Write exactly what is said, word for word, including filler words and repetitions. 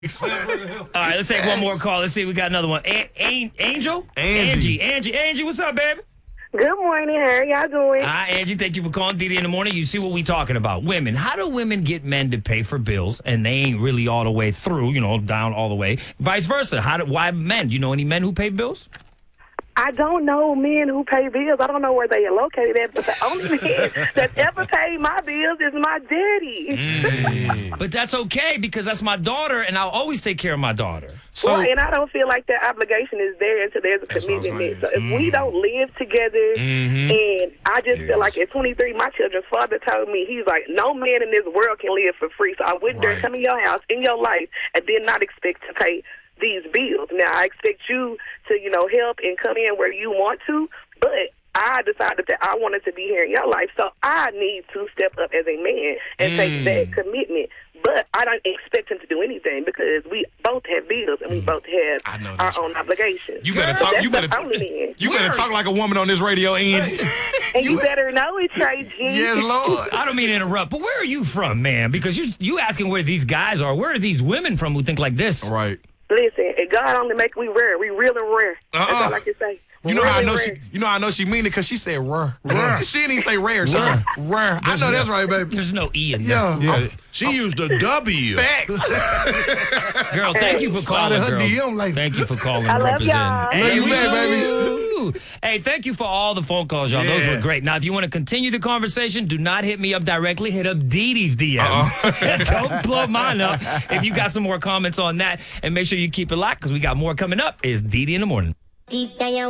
All right, let's take one more call. Let's see, we got another one. A- A- Angel? Angie. Angie. Angie. Angie, what's up, baby? Good morning. How are y'all doing? Hi, Angie. Thank you for calling D D in the morning. You see what we talking about. Women. How do women get men to pay for bills and they ain't really all the way through, you know, down all the way? Vice versa. How do, why men? You know any men who pay bills? I don't know men who pay bills. I don't know where they are located at, but the only man that ever paid my bills is my daddy. Mm. But that's okay because that's my daughter, and I'll always take care of my daughter. So, well, and I don't feel like that obligation is there until there's a That's what I was commitment. gonna So if Mm. we don't live together, Mm-hmm. and I just Yes. feel like at twenty-three, my children's father told me, he's like, no man in this world can live for free. So I wouldn't dare Right. come in your house, in your life, and then not expect to pay these bills. Now, I expect you to, you know, help and come in where you want to, but I decided that I wanted to be here in your life, so I need to step up as a man and Mm. take that commitment. But I don't expect him to do anything because we both have bills and we both I have know our that's own obligations. you better So talk. that's You better. the only man. You better talk like a woman on this radio, Angie. And you better know it, Trey G. Yes, Lord. I don't mean to interrupt, but where are you from, man? Because you you asking where these guys are. Where are these women from who think like this? Right. Listen, and God only make we rare. We real and rare. That's Uh-uh. all I can say. You know how I Real know and she. rare. You know how I know she mean it because she said rare. Rare. She didn't even say rare. She said rare. I know that's right, baby. There's no E in there. Yeah. Yeah, she used a W. Fact. Girl, thank you for Slide in calling, her girl. D M like- Thank you for calling. I and love representing. y'all. Hey, Love you we back, baby. do. Hey, thank you for all the phone calls, y'all. Those Yeah. were great. Now, if you want to continue the conversation, do not hit me up directly. Hit up Dee Dee's D M. Don't blow mine up. If you got some more comments on that, and make sure you keep it locked because we got more coming up. Is Dee Dee in the morning. Deep down.